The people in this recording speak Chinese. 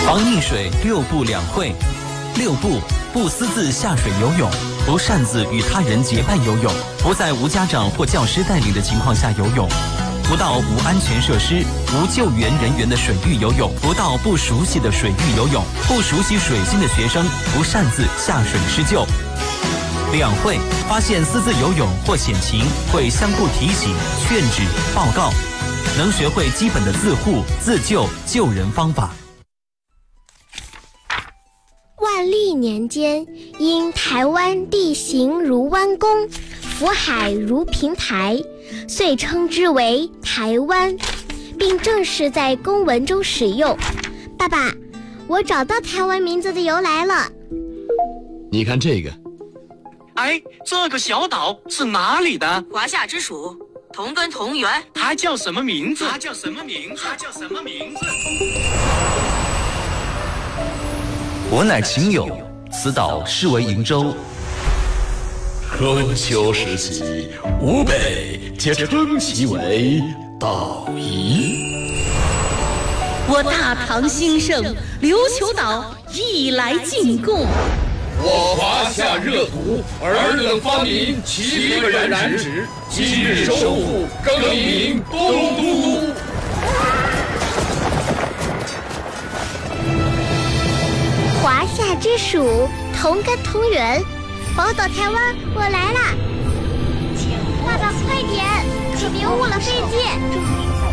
防溺水6不2会。6不：不私自下水游泳，不擅自与他人结伴游泳，不在无家长或教师带领的情况下游泳，不到无安全设施、无救援人员的水域游泳，不到不熟悉的水域游泳，不熟悉水性的学生不擅自下水施救。2会：发现私自游泳或险情，会相互提醒、劝止、报告，能学会基本的自护、自救、救人方法。 万历年间，因台湾地形如弯弓，福海如平台，遂称之为台湾，并正式在公文中使用。爸爸，我找到台湾名字的由来了。 你看这个。 哎，这个小岛是哪里的？ 华夏之属，同根同源。 它叫什么名字？ 我乃秦友，此岛是为瀛洲。 春秋时期，吴北皆称其为岛夷。 我大唐兴盛，琉球岛亦来进贡。 我华夏热土，尔等发明7个染指，今日收复，更名东都。 华夏之属，同根同源，宝岛台湾，我来啦！爸爸快点，可别误了飞机。